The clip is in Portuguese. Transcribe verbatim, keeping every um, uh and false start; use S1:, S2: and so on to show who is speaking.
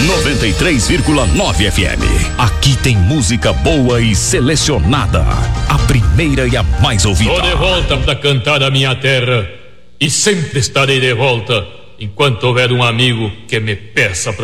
S1: noventa e três vírgula nove F M. Aqui tem música boa e selecionada. A primeira e a mais ouvida.
S2: Tô de volta pra cantar a minha terra e sempre estarei de volta enquanto houver um amigo que me peça pra